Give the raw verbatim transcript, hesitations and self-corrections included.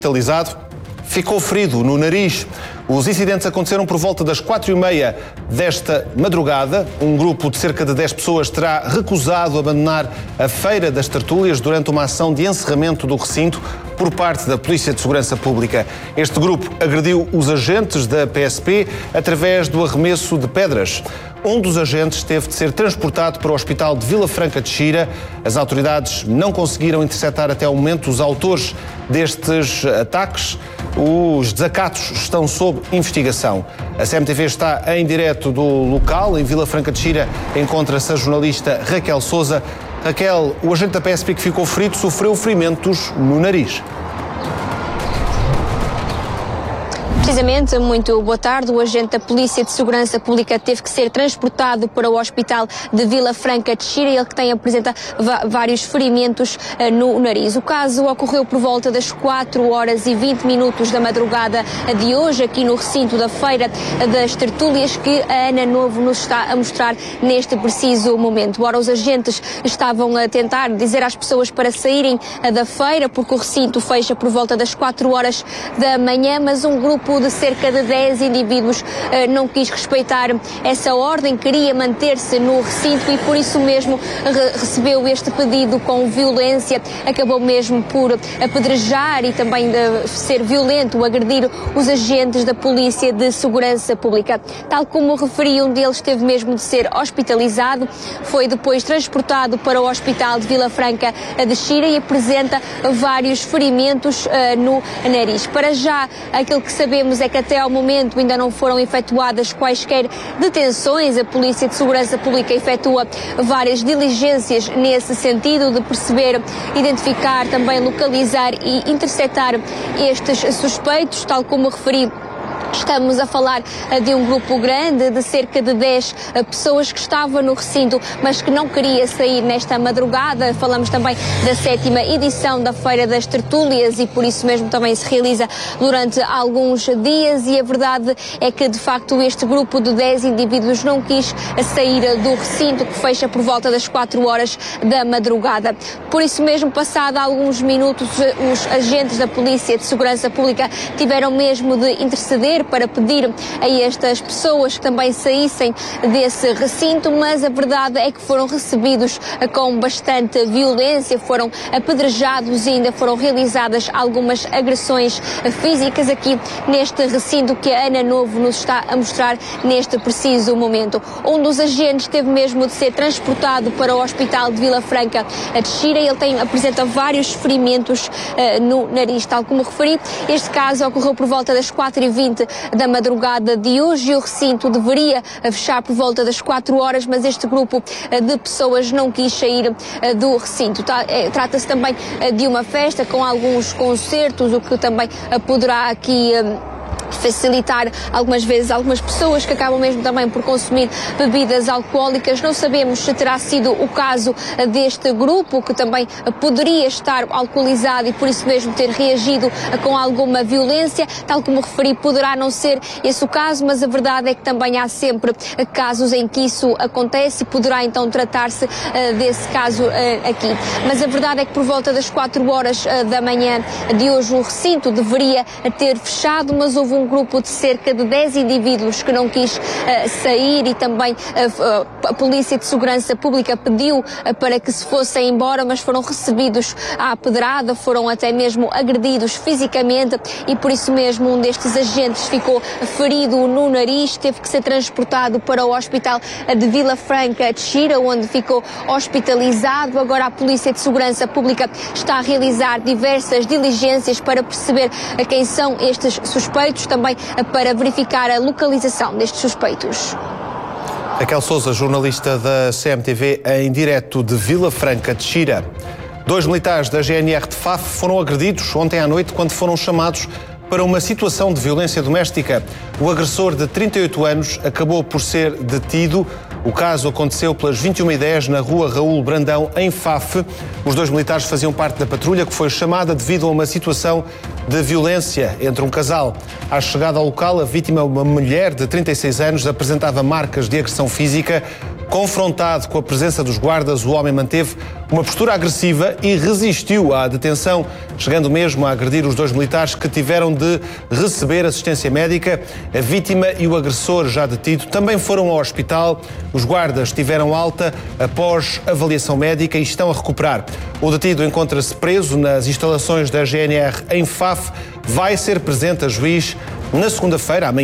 hospitalizado, ficou ferido no nariz. Os incidentes aconteceram por volta das quatro e meia desta madrugada. Um grupo de cerca de dez pessoas terá recusado abandonar a Feira das Tertúlias durante uma ação de encerramento do recinto por parte da Polícia de Segurança Pública. Este grupo agrediu os agentes da P S P através do arremesso de pedras. Um dos agentes teve de ser transportado para o Hospital de Vila Franca de Xira. As autoridades não conseguiram interceptar até o momento os autores destes ataques. Os desacatos estão sob investigação. A C M T V está em direto do local. Em Vila Franca de Xira encontra-se a jornalista Raquel Sousa. Raquel, o agente da P S P que ficou ferido sofreu ferimentos no nariz. Precisamente, muito boa tarde. O agente da Polícia de Segurança Pública teve que ser transportado para o Hospital de Vila Franca de Xira, ele que tem apresenta vários ferimentos uh, no nariz. O caso ocorreu por volta das quatro horas e vinte minutos da madrugada de hoje, aqui no recinto da Feira das Tertúlias, que a Ana Novo nos está a mostrar neste preciso momento. Ora, os agentes estavam a tentar dizer às pessoas para saírem uh, da feira, porque o recinto fecha por volta das quatro horas da manhã, mas um grupo de cerca de dez indivíduos uh, não quis respeitar essa ordem, queria manter-se no recinto e por isso mesmo re recebeu este pedido com violência, acabou mesmo por apedrejar e também de ser violento, agredir os agentes da Polícia de Segurança Pública. Tal como referi, um deles teve mesmo de ser hospitalizado, foi depois transportado para o Hospital de Vila Franca de Xira e apresenta vários ferimentos uh, no nariz. Para já, aquilo que sabemos é que até ao momento ainda não foram efetuadas quaisquer detenções. A Polícia de Segurança Pública efetua várias diligências nesse sentido de perceber, identificar, também localizar e interceptar estes suspeitos, tal como referi. Estamos a falar de um grupo grande, de cerca de dez pessoas que estava no recinto, mas que não queria sair nesta madrugada. Falamos também da sétima edição da Feira das Tertúlias e por isso mesmo também se realiza durante alguns dias e a verdade é que de facto este grupo de dez indivíduos não quis sair do recinto, que fecha por volta das quatro horas da madrugada. Por isso mesmo, passado alguns minutos, os agentes da Polícia de Segurança Pública tiveram mesmo de interceder para pedir a estas pessoas que também saíssem desse recinto, mas a verdade é que foram recebidos com bastante violência, foram apedrejados e ainda foram realizadas algumas agressões físicas aqui neste recinto que a Ana Novo nos está a mostrar neste preciso momento. Um dos agentes teve mesmo de ser transportado para o Hospital de Vila Franca de Xira. Ele tem, apresenta vários ferimentos uh, no nariz, tal como referi. Este caso ocorreu por volta das quatro e vinte da madrugada de hoje. O recinto deveria fechar por volta das quatro horas, mas este grupo de pessoas não quis sair do recinto. Trata-se também de uma festa com alguns concertos, o que também poderá aqui facilitar algumas vezes algumas pessoas que acabam mesmo também por consumir bebidas alcoólicas. Não sabemos se terá sido o caso deste grupo, que também poderia estar alcoolizado e por isso mesmo ter reagido com alguma violência. Tal como referi, poderá não ser esse o caso, mas a verdade é que também há sempre casos em que isso acontece e poderá então tratar-se uh, desse caso uh, aqui. Mas a verdade é que por volta das quatro horas uh, da manhã de hoje o recinto deveria ter fechado, mas houve um um grupo de cerca de dez indivíduos que não quis uh, sair e também uh, uh, a Polícia de Segurança Pública pediu uh, para que se fossem embora, mas foram recebidos à pedrada, foram até mesmo agredidos fisicamente e por isso mesmo um destes agentes ficou ferido no nariz, teve que ser transportado para o Hospital de Vila Franca de Xira, onde ficou hospitalizado. Agora a Polícia de Segurança Pública está a realizar diversas diligências para perceber uh, quem são estes suspeitos, também para verificar a localização destes suspeitos. Raquel Sousa, jornalista da C M T V, em direto de Vila Franca de Xira. Dois militares da G N R de Faf foram agredidos ontem à noite quando foram chamados para uma situação de violência doméstica. O agressor de trinta e oito anos acabou por ser detido. O caso aconteceu pelas vinte e uma e dez na rua Raul Brandão, em Faf. Os dois militares faziam parte da patrulha que foi chamada devido a uma situação de violência entre um casal. À chegada ao local, a vítima, uma mulher de trinta e seis anos, apresentava marcas de agressão física. Confrontado com a presença dos guardas, o homem manteve uma postura agressiva e resistiu à detenção, chegando mesmo a agredir os dois militares que tiveram de receber assistência médica. A vítima e o agressor, já detido, também foram ao hospital. Os guardas tiveram alta após avaliação médica e estão a recuperar. O detido encontra-se preso nas instalações da G N R em Faf. Vai ser presente a juiz na segunda-feira, amanhã.